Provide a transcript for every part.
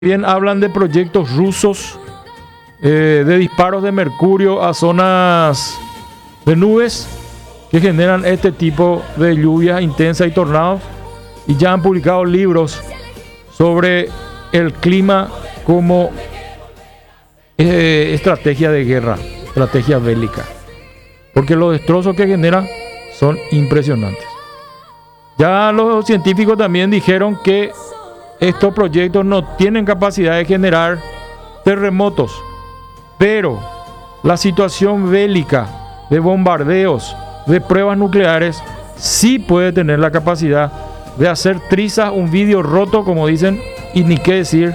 Bien, hablan de proyectos rusos de disparos de mercurio a zonas de nubes que generan este tipo de lluvias intensas y tornados, y ya han publicado libros sobre el clima como estrategia de guerra, estrategia bélica, porque los destrozos que genera son impresionantes. Ya los científicos también dijeron que estos proyectos no tienen capacidad de generar terremotos, pero la situación bélica de bombardeos, de pruebas nucleares, sí puede tener la capacidad de hacer trizas, un vidrio roto, como dicen, y ni qué decir,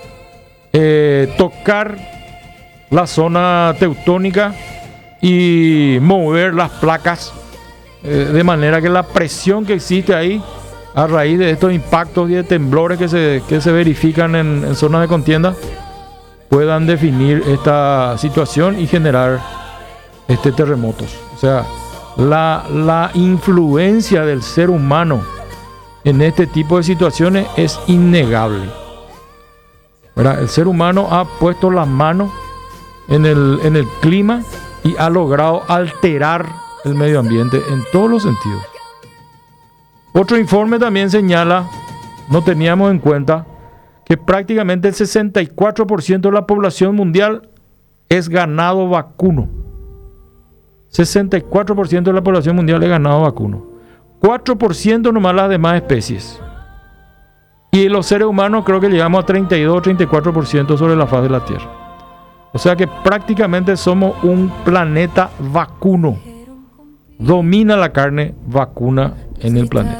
tocar la zona teutónica y mover las placas, de manera que la presión que existe ahí a raíz de estos impactos y de temblores que se verifican en zonas de contienda puedan definir esta situación y generar terremotos. O sea, la influencia del ser humano en este tipo de situaciones es innegable, ¿verdad? El ser humano ha puesto las manos en el clima y ha logrado alterar el medio ambiente en todos los sentidos. Otro informe también señala, no teníamos en cuenta, que prácticamente el 64% de la población mundial es ganado vacuno. 64% de la población mundial es ganado vacuno. 4% nomás las demás especies. Y los seres humanos creo que llegamos a 32-34% sobre la faz de la Tierra. O sea que prácticamente somos un planeta vacuno. Domina la carne vacuna en el planeta.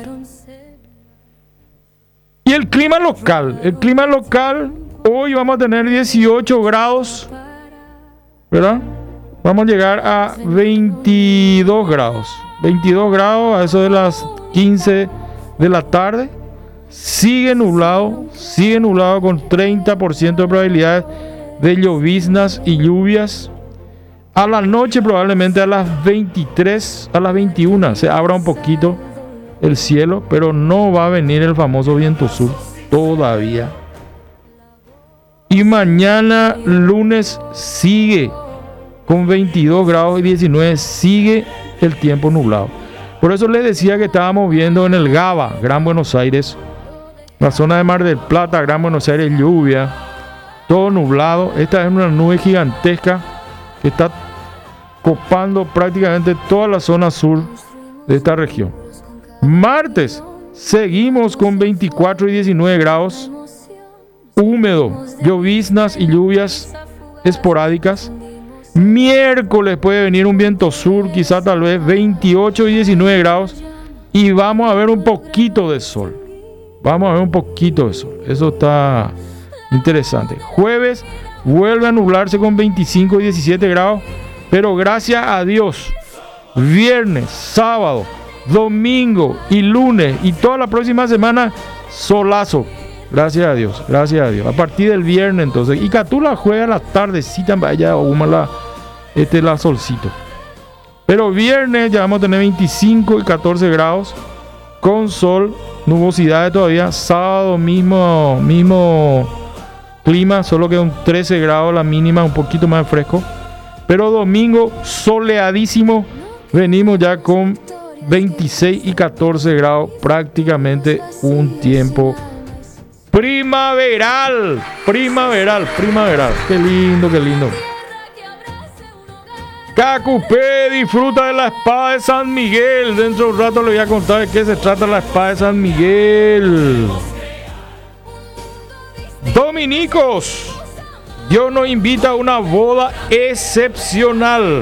Y el clima local, hoy vamos a tener 18 grados, ¿verdad? Vamos a llegar a 22 grados. 22 grados a eso de las 15 de la tarde. Sigue nublado con 30% de probabilidades de lloviznas y lluvias. A la noche probablemente a las 23, a las 21 se abra un poquito el cielo, pero no va a venir el famoso viento sur todavía. Y mañana lunes sigue con 22 grados y 19, sigue el tiempo nublado. Por eso les decía que estábamos viendo en el GABA, Gran Buenos Aires, la zona de Mar del Plata, Gran Buenos Aires, lluvia, todo nublado. Esta es una nube gigantesca que está copando prácticamente toda la zona sur de esta región. Martes seguimos con 24 y 19 grados, húmedo, lloviznas y lluvias esporádicas. Miércoles puede venir un viento sur, quizá tal vez 28 y 19 grados, y vamos a ver un poquito de sol. Eso está interesante. Jueves vuelve a nublarse con 25 y 17 grados, pero gracias a Dios, viernes, sábado, domingo y lunes y toda la próxima semana, solazo. Gracias a Dios. A partir del viernes entonces. Y Catula juega a la tardecita, vaya, la solcito. Pero viernes ya vamos a tener 25 y 14 grados con sol, nubosidades todavía. Sábado mismo clima, solo que un 13 grados la mínima, un poquito más fresco. Pero domingo soleadísimo, venimos ya con 26 y 14 grados, prácticamente un tiempo primaveral. Qué lindo. Cacupé disfruta de la espada de San Miguel. Dentro de un rato le voy a contar de qué se trata la espada de San Miguel. Dominicos, Dios nos invita a una boda excepcional.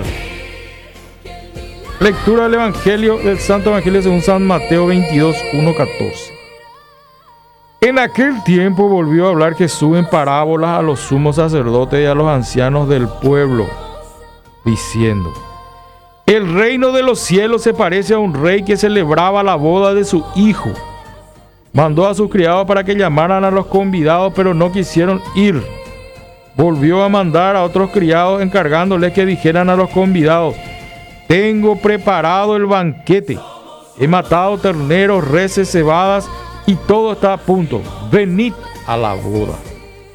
Lectura del Evangelio, del Santo Evangelio según San Mateo 22, 1-14. En aquel tiempo volvió a hablar Jesús en parábolas a los sumos sacerdotes y a los ancianos del pueblo, diciendo: el reino de los cielos se parece a un rey que celebraba la boda de su hijo. Mandó a sus criados para que llamaran a los convidados, pero no quisieron ir. Volvió a mandar a otros criados encargándoles que dijeran a los convidados: tengo preparado el banquete, he matado terneros, reses, cebadas y todo está a punto. Venid a la boda.